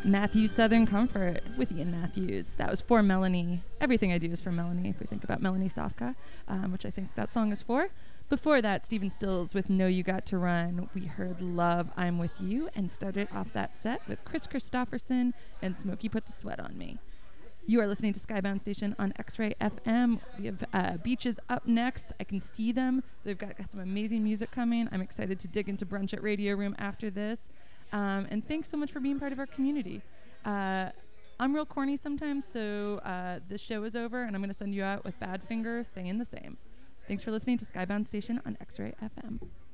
Matthews Southern Comfort with Ian Matthews. That was for Melanie. Everything I do is for Melanie, if we think about Melanie Sofka, which I think that song is for. Before that, Stephen Stills with Know You Got to Run. We heard Love, I'm With You, and started off that set with Chris Christopherson and Smokey Put the Sweat on Me. You are listening to Skybound Station on X-Ray FM. We have Beaches up next. I can see them. They've got some amazing music coming. I'm excited to dig into Brunch at Radio Room after this. And thanks so much for being part of our community. I'm real corny sometimes, so this show is over, and I'm going to send you out with Badfinger saying the same. Thanks for listening to Skybound Station on X-Ray FM.